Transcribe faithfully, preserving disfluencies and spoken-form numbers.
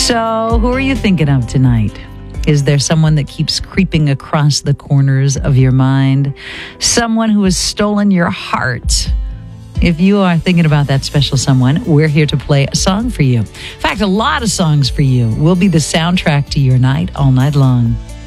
So, who are you thinking of tonight? Is there someone that keeps creeping across the corners of your mind? Someone who has stolen your heart? If you are thinking about that special someone, we're here to play a song for you. In fact, a lot of songs for you will be the soundtrack to your night all night long.